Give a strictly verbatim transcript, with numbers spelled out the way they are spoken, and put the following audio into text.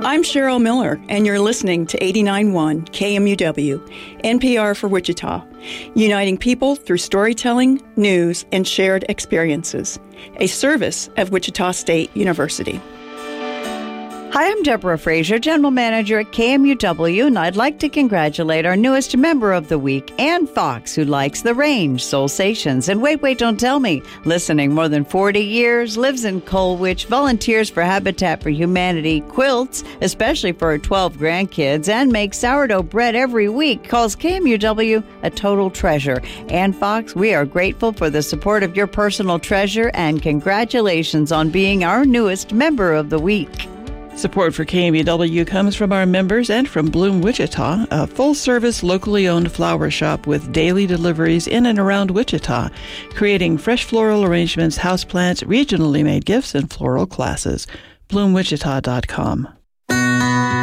I'm Cheryl Miller, and you're listening to eighty-nine point one K M U W, N P R for Wichita, uniting people through storytelling, news, and shared experiences, a service of Wichita State University. Hi, I'm Deborah Frazier, General Manager at K M U W, and I'd like to congratulate our newest member of the week, Ann Fox, who likes The Range, Soulsations, and Wait, Wait, Don't Tell Me. Listening more than forty years, lives in Colwich, volunteers for Habitat for Humanity, quilts, especially for her twelve grandkids, and makes sourdough bread every week, calls K M U W a total treasure. Ann Fox, we are grateful for the support of your personal treasure, and congratulations on being our newest member of the week. Support for K M U W comes from our members and from Bloom Wichita, a full-service, locally owned flower shop with daily deliveries in and around Wichita, creating fresh floral arrangements, houseplants, regionally made gifts, and floral classes. bloom wichita dot com.